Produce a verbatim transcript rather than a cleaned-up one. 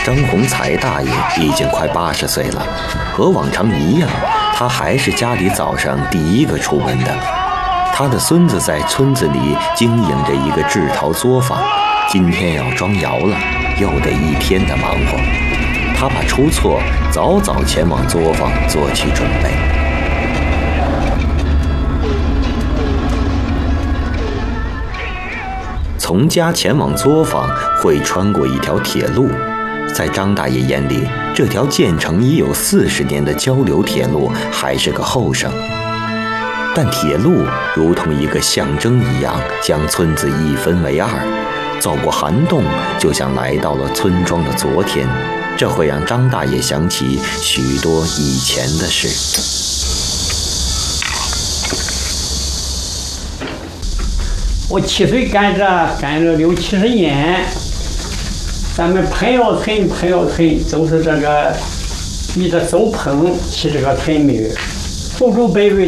张洪才大爷已经快八十岁了，和往常一样，他还是家里早上第一个出门的。他的孙子在村子里经营着一个制陶作坊，今天要装窑了，又得一天的忙活。他怕出错，早早前往作坊做起准备。从家前往作坊会穿过一条铁路，在张大爷眼里，这条建成已有四十年的交流铁路还是个后生。但铁路如同一个象征一样，将村子一分为二。走过寒冬，就像来到了村庄的昨天，这会让张大爷想起许多以前的事。 我七岁干这，干了六七十年。咱们朋友村朋友村都是这个，以这手捧起这个村名，祖祖辈辈